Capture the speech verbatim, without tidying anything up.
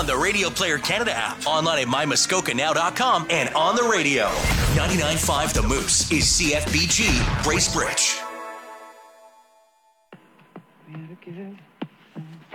on the Radio Player Canada app, online at my muskoka now dot com, and on the radio. ninety-nine point five The Moose is C F B G Bracebridge.